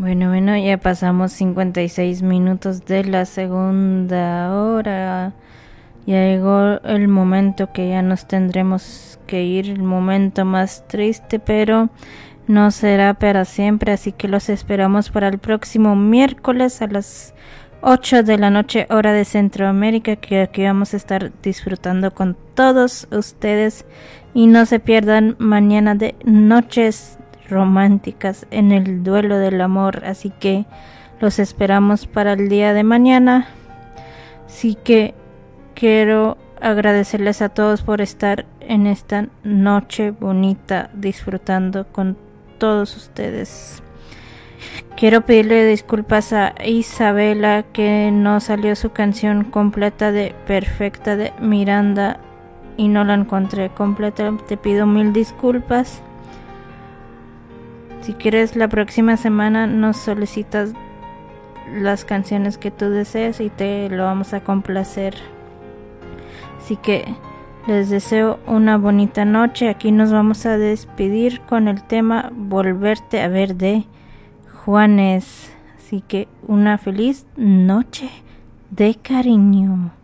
Bueno, ya pasamos 56 minutos de la segunda hora. Ya llegó el momento que ya nos tendremos que ir, el momento más triste, pero no será para siempre, así que los esperamos para el próximo miércoles a las 8 de la noche, hora de Centroamérica, que aquí vamos a estar disfrutando con todos ustedes. Y no se pierdan mañana de Noches Románticas en el Duelo del Amor, así que los esperamos para el día de mañana. Así que quiero agradecerles a todos por estar en esta noche bonita disfrutando con todos ustedes. Quiero pedirle disculpas a Isabela que no salió su canción completa de Perfecta de Miranda y no la encontré completa. Te pido mil disculpas. Si quieres, la próxima semana nos solicitas las canciones que tú desees y te lo vamos a complacer. Así que les deseo una bonita noche. Aquí nos vamos a despedir con el tema Volverte a ver de Juanes. Así que una feliz noche de cariño.